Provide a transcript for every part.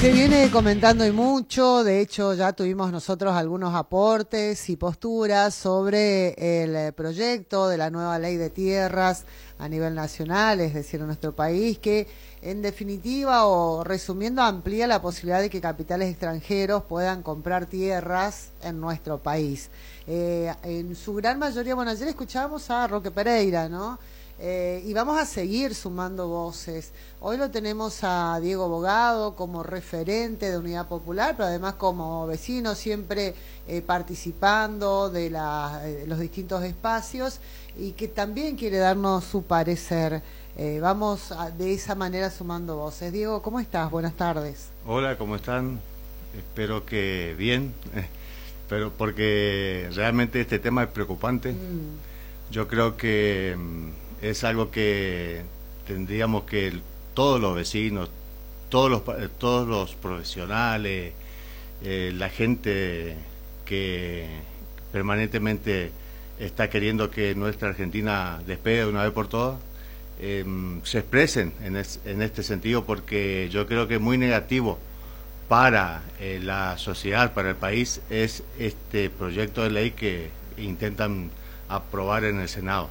Se viene comentando y mucho, de hecho ya tuvimos nosotros algunos aportes y posturas sobre el proyecto de la nueva ley de tierras a nivel nacional, es decir, en nuestro país, que en definitiva o resumiendo amplía la posibilidad de que capitales extranjeros puedan comprar tierras en nuestro país. En su gran mayoría, bueno, ayer escuchábamos a Roque Pereira, ¿no? Y vamos a seguir sumando voces. Hoy lo tenemos a Diego Bogado como referente de Unidad Popular, pero además como vecino, siempre participando de los distintos espacios y que también quiere darnos su parecer. De esa manera sumando voces. Diego, ¿cómo estás? Buenas tardes. Hola, ¿cómo están? Espero que bien, pero porque realmente este tema es preocupante. Yo creo que es algo que tendríamos que todos los vecinos, todos los profesionales, la gente que permanentemente está queriendo que nuestra Argentina despegue de una vez por todas, se expresen en este sentido, porque yo creo que es muy negativo para la sociedad, para el país, es este proyecto de ley que intentan aprobar en el Senado.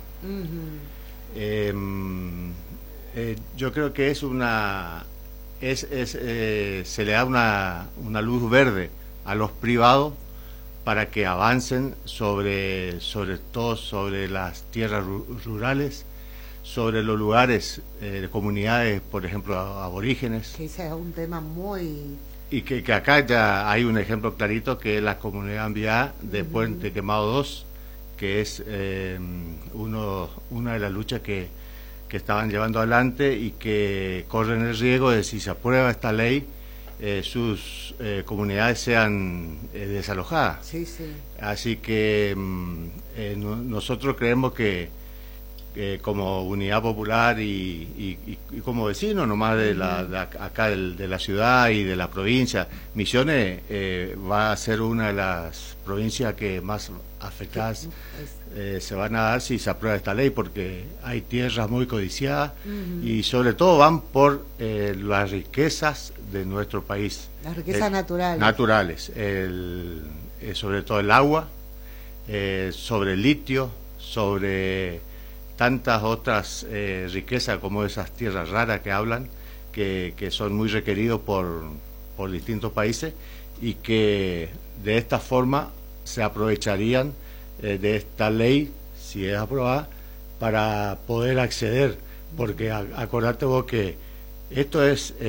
Yo creo que se le da una luz verde a los privados para que avancen sobre todo sobre las tierras rurales, sobre los lugares de comunidades, por ejemplo, aborígenes. Que ese es un tema muy... Y que acá ya hay un ejemplo clarito, que es la comunidad ambiá de Puente Quemado 2, que es una de las luchas que estaban llevando adelante y que corren el riesgo de, si se aprueba esta ley, sus comunidades sean desalojadas. Sí, sí. Así que nosotros creemos que como Unidad Popular y como vecino nomás de acá de la ciudad y de la provincia, Misiones va a ser una de las provincias que más afectadas se van a dar si se aprueba esta ley, porque hay tierras muy codiciadas y sobre todo van por las riquezas de nuestro país. Las riquezas naturales. Naturales, sobre todo el agua, sobre el litio, sobre tantas otras riquezas como esas tierras raras que hablan, que son muy requeridos por distintos países, y que de esta forma se aprovecharían de esta ley, si es aprobada, para poder acceder, porque acordate vos que esto es